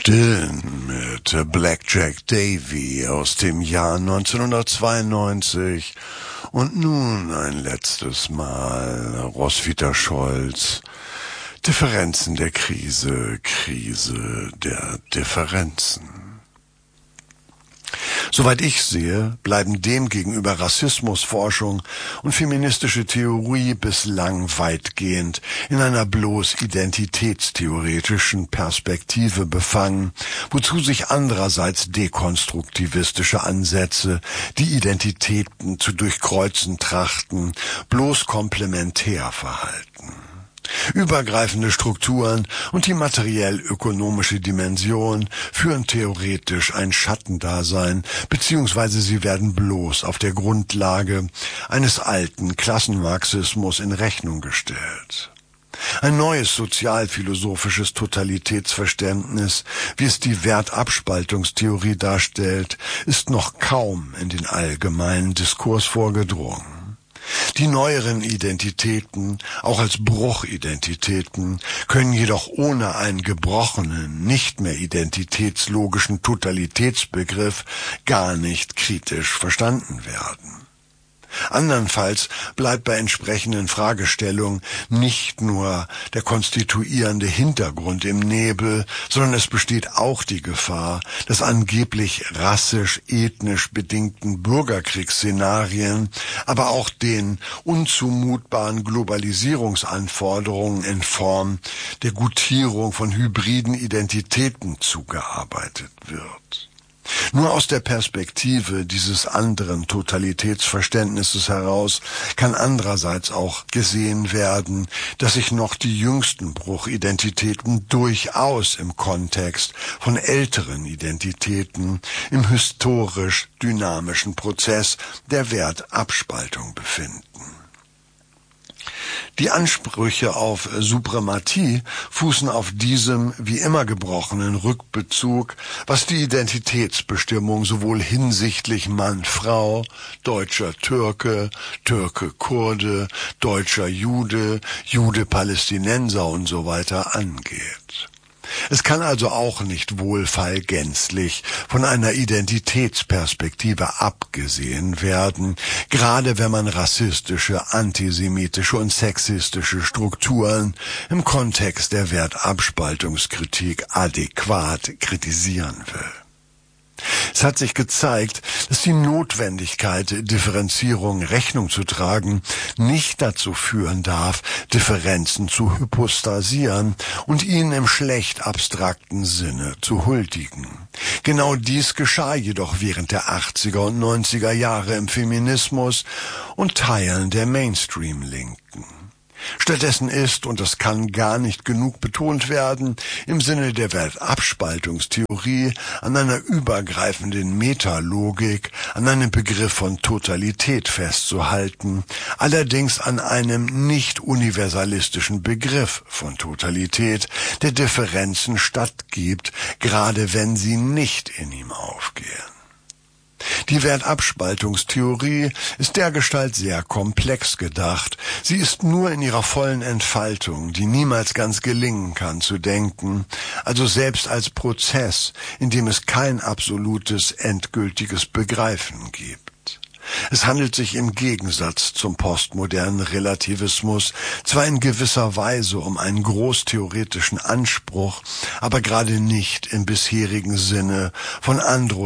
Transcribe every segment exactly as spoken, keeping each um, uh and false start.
Dylan mit Blackjack Davy aus dem Jahr neunzehnhundertzweiundneunzig. Und nun ein letztes Mal Roswitha Scholz. Differenzen der Krise, Krise der Differenzen. Soweit ich sehe, bleiben demgegenüber Rassismusforschung und feministische Theorie bislang weitgehend in einer bloß identitätstheoretischen Perspektive befangen, wozu sich andererseits dekonstruktivistische Ansätze, die Identitäten zu durchkreuzen trachten, bloß komplementär verhalten. Übergreifende Strukturen und die materiell-ökonomische Dimension führen theoretisch ein Schattendasein, beziehungsweise sie werden bloß auf der Grundlage eines alten Klassenmarxismus in Rechnung gestellt. Ein neues sozialphilosophisches Totalitätsverständnis, wie es die Wertabspaltungstheorie darstellt, ist noch kaum in den allgemeinen Diskurs vorgedrungen. Die neueren Identitäten, auch als Bruchidentitäten, können jedoch ohne einen gebrochenen, nicht mehr identitätslogischen Totalitätsbegriff gar nicht kritisch verstanden werden. Andernfalls bleibt bei entsprechenden Fragestellungen nicht nur der konstituierende Hintergrund im Nebel, sondern es besteht auch die Gefahr, dass angeblich rassisch-ethnisch bedingten Bürgerkriegsszenarien, aber auch den unzumutbaren Globalisierungsanforderungen in Form der Gutierung von hybriden Identitäten zugearbeitet wird. Nur aus der Perspektive dieses anderen Totalitätsverständnisses heraus kann andererseits auch gesehen werden, dass sich noch die jüngsten Bruchidentitäten durchaus im Kontext von älteren Identitäten im historisch dynamischen Prozess der Wertabspaltung befinden. Die Ansprüche auf Suprematie fußen auf diesem wie immer gebrochenen Rückbezug, was die Identitätsbestimmung sowohl hinsichtlich Mann-Frau, deutscher Türke, Türke-Kurde, deutscher Jude, Jude-Palästinenser und so weiter angeht. Es kann also auch nicht wohlfeil gänzlich von einer Identitätsperspektive abgesehen werden, gerade wenn man rassistische, antisemitische und sexistische Strukturen im Kontext der Wertabspaltungskritik adäquat kritisieren will. Es hat sich gezeigt, dass die Notwendigkeit, Differenzierung Rechnung zu tragen, nicht dazu führen darf, Differenzen zu hypostasieren und ihnen im schlecht abstrakten Sinne zu huldigen. Genau dies geschah jedoch während der achtziger und neunziger Jahre im Feminismus und Teilen der Mainstream-Linken. Stattdessen ist, und das kann gar nicht genug betont werden, im Sinne der Wertabspaltungstheorie an einer übergreifenden Metalogik, an einem Begriff von Totalität festzuhalten, allerdings an einem nicht universalistischen Begriff von Totalität, der Differenzen stattgibt, gerade wenn sie nicht in ihm aufgehen. Die Wertabspaltungstheorie ist dergestalt sehr komplex gedacht. Sie ist nur in ihrer vollen Entfaltung, die niemals ganz gelingen kann, zu denken, also selbst als Prozess, in dem es kein absolutes, endgültiges Begreifen gibt. Es handelt sich im Gegensatz zum postmodernen Relativismus zwar in gewisser Weise um einen großtheoretischen Anspruch, aber gerade nicht im bisherigen Sinne von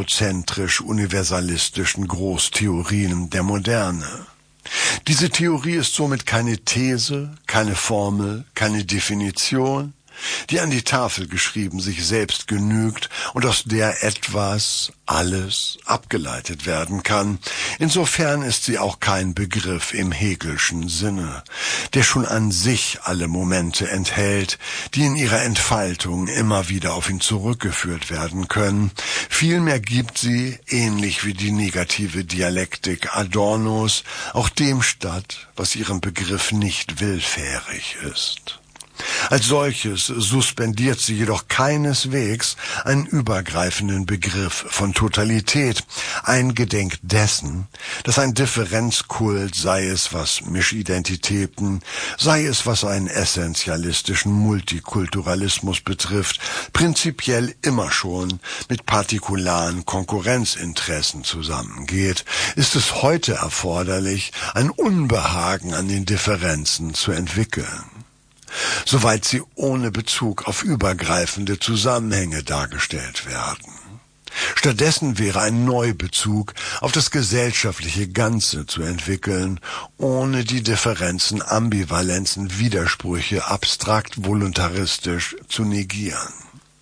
androzentrisch-universalistischen Großtheorien der Moderne. Diese Theorie ist somit keine These, keine Formel, keine Definition, die an die Tafel geschrieben sich selbst genügt und aus der etwas, alles abgeleitet werden kann. Insofern ist sie auch kein Begriff im Hegelschen Sinne, der schon an sich alle Momente enthält, die in ihrer Entfaltung immer wieder auf ihn zurückgeführt werden können. Vielmehr gibt sie, ähnlich wie die negative Dialektik Adornos, auch dem statt, was ihrem Begriff nicht willfährig ist. Als solches suspendiert sie jedoch keineswegs einen übergreifenden Begriff von Totalität, eingedenk dessen, dass ein Differenzkult, sei es was Mischidentitäten, sei es was einen essentialistischen Multikulturalismus betrifft, prinzipiell immer schon mit partikularen Konkurrenzinteressen zusammengeht, ist es heute erforderlich, ein Unbehagen an den Differenzen zu entwickeln, soweit sie ohne Bezug auf übergreifende Zusammenhänge dargestellt werden. Stattdessen wäre ein Neubezug auf das gesellschaftliche Ganze zu entwickeln, ohne die Differenzen, Ambivalenzen, Widersprüche abstrakt voluntaristisch zu negieren.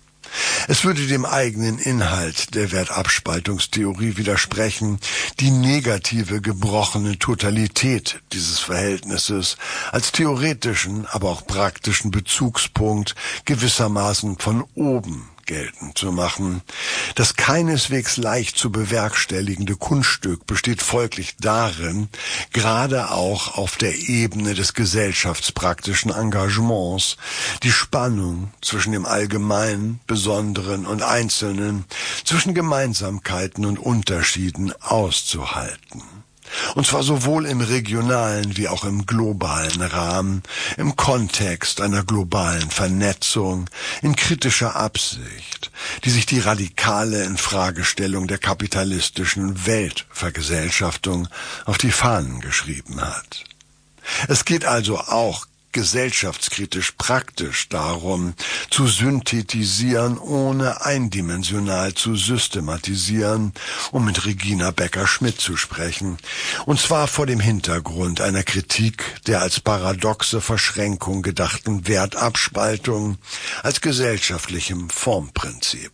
Es würde dem eigenen Inhalt der Wertabspaltungstheorie widersprechen, die negative, gebrochene Totalität dieses Verhältnisses als theoretischen, aber auch praktischen Bezugspunkt gewissermaßen von oben geltend zu machen. Das keineswegs leicht zu bewerkstelligende Kunststück besteht folglich darin, gerade auch auf der Ebene des gesellschaftspraktischen Engagements die Spannung zwischen dem Allgemeinen, Besonderen und Einzelnen, zwischen Gemeinsamkeiten und Unterschieden auszuhalten. Und zwar sowohl im regionalen wie auch im globalen Rahmen, im Kontext einer globalen Vernetzung, in kritischer Absicht, die sich die radikale Infragestellung der kapitalistischen Weltvergesellschaftung auf die Fahnen geschrieben hat. Es geht also auch gesellschaftskritisch praktisch darum, zu synthetisieren, ohne eindimensional zu systematisieren, um mit Regina Becker-Schmidt zu sprechen, und zwar vor dem Hintergrund einer Kritik der als paradoxe Verschränkung gedachten Wertabspaltung als gesellschaftlichem Formprinzip.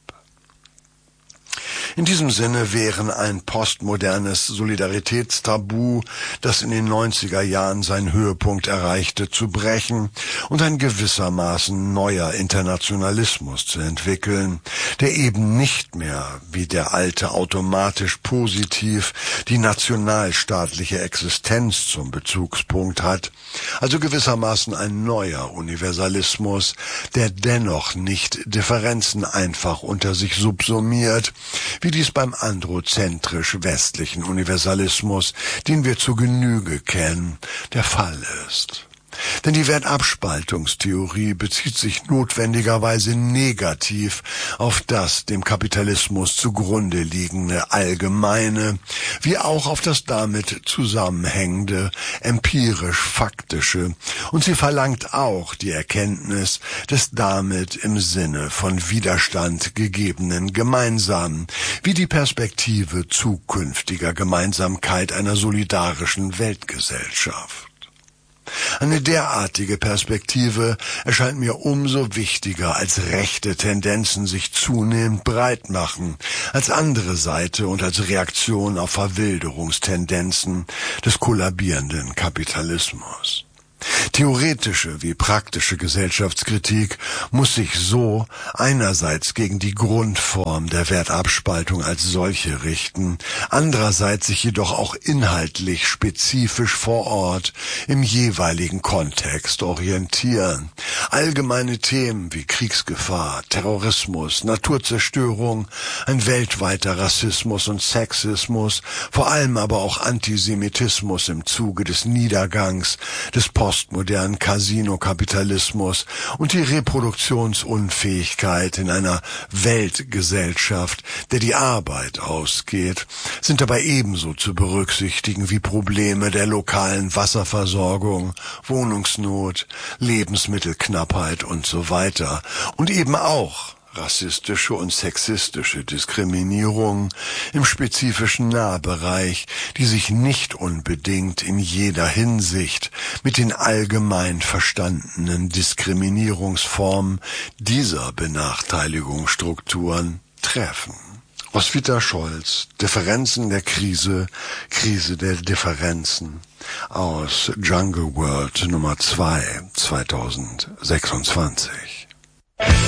In diesem Sinne wären ein postmodernes Solidaritätstabu, das in den neunziger Jahren seinen Höhepunkt erreichte, zu brechen und ein gewissermaßen neuer Internationalismus zu entwickeln, der eben nicht mehr, wie der alte, automatisch positiv die nationalstaatliche Existenz zum Bezugspunkt hat, also gewissermaßen ein neuer Universalismus, der dennoch nicht Differenzen einfach unter sich subsumiert, wie dies beim androzentrisch westlichen Universalismus, den wir zur Genüge kennen, der Fall ist. Denn die Wertabspaltungstheorie bezieht sich notwendigerweise negativ auf das dem Kapitalismus zugrunde liegende Allgemeine, wie auch auf das damit zusammenhängende, empirisch-faktische, und sie verlangt auch die Erkenntnis des damit im Sinne von Widerstand gegebenen Gemeinsamen, wie die Perspektive zukünftiger Gemeinsamkeit einer solidarischen Weltgesellschaft. Eine derartige Perspektive erscheint mir umso wichtiger, als rechte Tendenzen sich zunehmend breit machen, als andere Seite und als Reaktion auf Verwilderungstendenzen des kollabierenden Kapitalismus. Theoretische wie praktische Gesellschaftskritik muss sich so einerseits gegen die Grundform der Wertabspaltung als solche richten, andererseits sich jedoch auch inhaltlich spezifisch vor Ort im jeweiligen Kontext orientieren. Allgemeine Themen wie Kriegsgefahr, Terrorismus, Naturzerstörung, ein weltweiter Rassismus und Sexismus, vor allem aber auch Antisemitismus im Zuge des Niedergangs des postmodernen Casino-Kapitalismus und die Reproduktionsunfähigkeit in einer Weltgesellschaft, der die Arbeit ausgeht, sind dabei ebenso zu berücksichtigen wie Probleme der lokalen Wasserversorgung, Wohnungsnot, Lebensmittelknappheit und so weiter und eben auch rassistische und sexistische Diskriminierung im spezifischen Nahbereich, die sich nicht unbedingt in jeder Hinsicht mit den allgemein verstandenen Diskriminierungsformen dieser Benachteiligungsstrukturen treffen. Roswitha Scholz, Differenzen der Krise, Krise der Differenzen, aus Jungle World Nummer zwei, zweitausendsechsundzwanzig.